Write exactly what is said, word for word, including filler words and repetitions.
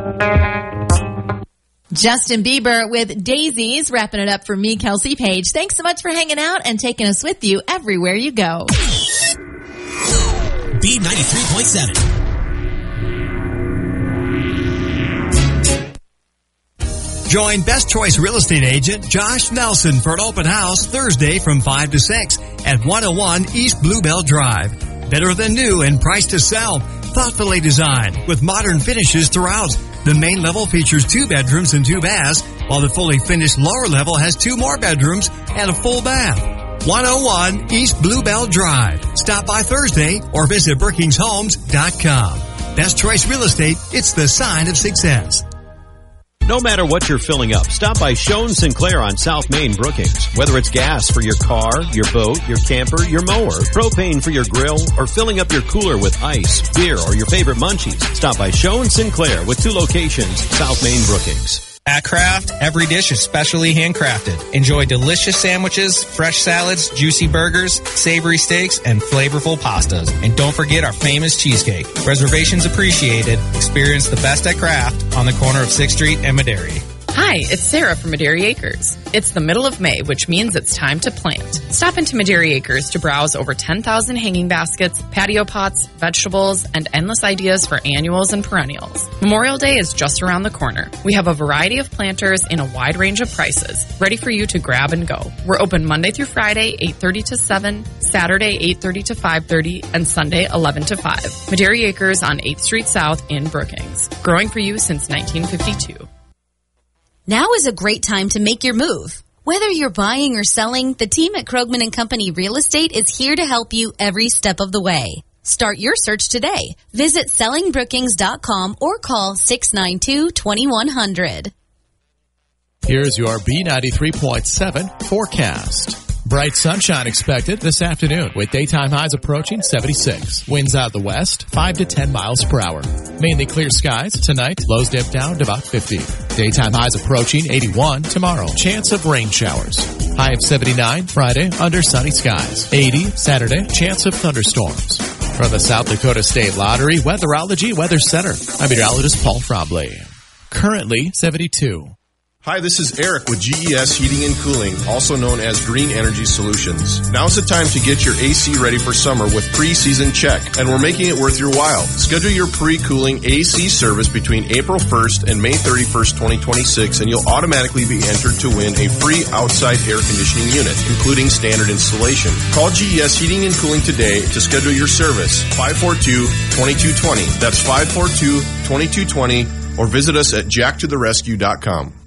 Justin Bieber with Daisies, wrapping it up for me, Kelsey Page. Thanks so much for hanging out and taking us with you everywhere you go. B ninety-three point seven. Join Best Choice Real Estate Agent Josh Nelson for an open house Thursday from five to six at one oh one East Bluebell Drive. Better than new and priced to sell. Thoughtfully designed with modern finishes throughout. The main level features two bedrooms and two baths, while the fully finished lower level has two more bedrooms and a full bath. one oh one East Bluebell Drive. Stop by Thursday or visit Brookings Homes dot com. Best Choice Real Estate, it's the sign of success. No matter what you're filling up, stop by Schoen Sinclair on South Main Brookings. Whether it's gas for your car, your boat, your camper, your mower, propane for your grill, or filling up your cooler with ice, beer, or your favorite munchies, stop by Schoen Sinclair with two locations, South Main Brookings. At Kraft, every dish is specially handcrafted. Enjoy delicious sandwiches, fresh salads, juicy burgers, savory steaks, and flavorful pastas. And don't forget our famous cheesecake. Reservations appreciated. Experience the best at Kraft on the corner of sixth Street and Maderi. Hi, it's Sarah from Maderi Acres. It's the middle of May, which means it's time to plant. Stop into Maderi Acres to browse over ten thousand hanging baskets, patio pots, vegetables, and endless ideas for annuals and perennials. Memorial Day is just around the corner. We have a variety of planters in a wide range of prices, ready for you to grab and go. We're open Monday through Friday, eight thirty to seven, Saturday, eight thirty to five thirty, and Sunday, eleven to five. Maderi Acres on eighth Street South in Brookings. Growing for you since nineteen fifty-two. Now is a great time to make your move. Whether you're buying or selling, the team at Krogman and Company Real Estate is here to help you every step of the way. Start your search today. Visit selling brookings dot com or call six nine two, two one zero zero. Here's your B ninety-three point seven forecast. Bright sunshine expected this afternoon with daytime highs approaching seventy-six. Winds out the west, five to ten miles per hour. Mainly clear skies tonight. Lows dip down to about fifty. Daytime highs approaching eighty-one tomorrow. Chance of rain showers. High of seventy-nine Friday under sunny skies. eighty Saturday. Chance of thunderstorms. From the South Dakota State Lottery Weatherology Weather Center, I'm meteorologist Paul Frombley. Currently seventy-two. Hi, this is Eric with G E S Heating and Cooling, also known as Green Energy Solutions. Now's the time to get your A C ready for summer with pre-season check, and we're making it worth your while. Schedule your pre-cooling A C service between April first and May thirty-first, twenty twenty-six, and you'll automatically be entered to win a free outside air conditioning unit, including standard installation. Call G E S Heating and Cooling today to schedule your service, five four two, two two two zero. That's five four two, two two two zero, or visit us at jack to the rescue dot com.